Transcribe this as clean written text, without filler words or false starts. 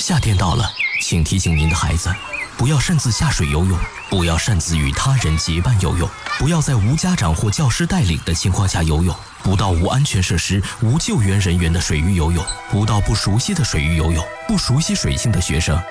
夏天到了，请提醒您的孩子，不要擅自下水游泳，不要擅自与他人结伴游泳，不要在无家长或教师带领的情况下游泳，不到无安全设施、无救援人员的水域游泳，不到不熟悉的水域游泳。不熟悉水性的学生